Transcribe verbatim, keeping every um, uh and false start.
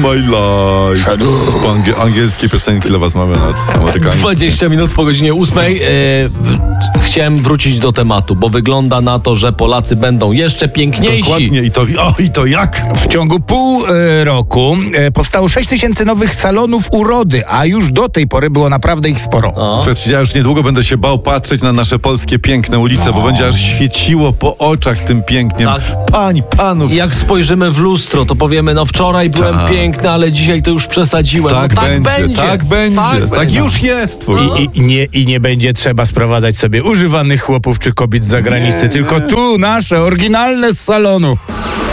my life. Po angie- angielskie piosenki dla was mamy nawet amerykańskie. dwadzieścia minut po godzinie ósmej. E, chciałem wrócić do tematu, bo wygląda na to, że Polacy będą jeszcze piękniejsi. Dokładnie. I to, o, i to jak? W ciągu pół e, roku e, powstało sześć tysięcy nowych salonów urody, a już do tej pory było naprawdę ich sporo. O. Słuchajcie, ja już niedługo będę się bał patrzeć na nasze polskie piękne ulice, bo będzie aż świeciło po oczach tym piękniem. Tak. Pań, panów. I jak spojrzymy w lustro, to powiemy, no wczoraj byłem Tak. piękny, ale dzisiaj to już przesadziłem. Tak, no, tak będzie, będzie, tak będzie, tak, będzie. już jest. I, i, nie, I nie będzie trzeba sprowadzać sobie używanych chłopów czy kobiet z zagranicy, tylko tu nasze, oryginalne z salonu.